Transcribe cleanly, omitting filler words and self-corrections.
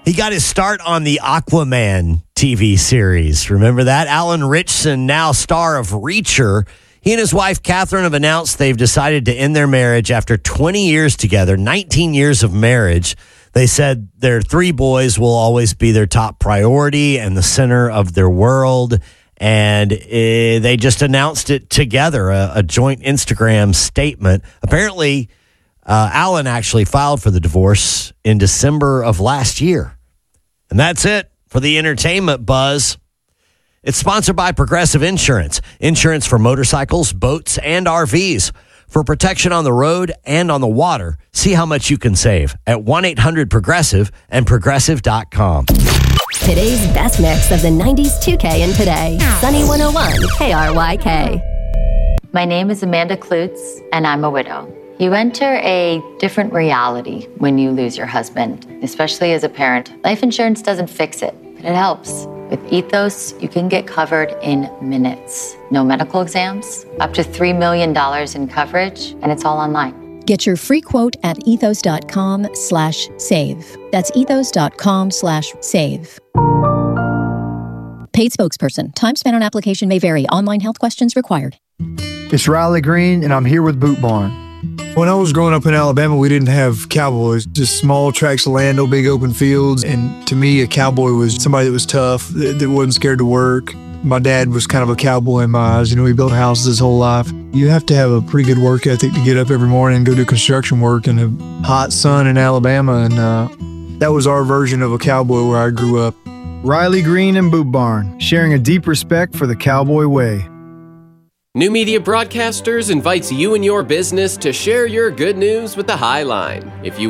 He got his start on the Aquaman TV series. Remember that? Alan Ritchson, now star of Reacher. He and his wife, Catherine, have announced they've decided to end their marriage after 20 years together, 19 years of marriage. They said their 3 boys will always be their top priority and the center of their world. And they just announced it together, a joint Instagram statement. Apparently, Alan actually filed for the divorce in December of last year. And that's it for the entertainment buzz. It's sponsored by Progressive Insurance. Insurance for motorcycles, boats, and RVs. For protection on the road and on the water, see how much you can save at 1-800-PROGRESSIVE and Progressive.com. Today's best mix of the 90s 2K and today. Sunny 101 KRYK. My name is Amanda Klutz, and I'm a widow. You enter a different reality when you lose your husband, especially as a parent. Life insurance doesn't fix it, but it helps. With Ethos, you can get covered in minutes. No medical exams, up to $3 million in coverage, and it's all online. Get your free quote at ethos.com/save. That's ethos.com/save. Paid spokesperson. Time spent on application may vary. Online health questions required. It's Riley Green, and I'm here with Boot Barn. When I was growing up in Alabama, we didn't have cowboys, just small tracts of land, no big open fields. And to me, a cowboy was somebody that was tough, that wasn't scared to work. My dad was kind of a cowboy in my eyes. You know, he built houses his whole life. You have to have a pretty good work ethic to get up every morning and go do construction work in a hot sun in Alabama. And that was our version of a cowboy where I grew up. Riley Green and Boot Barn, sharing a deep respect for the cowboy way. New Media Broadcasters invites you and your business to share your good news with the High Line. If you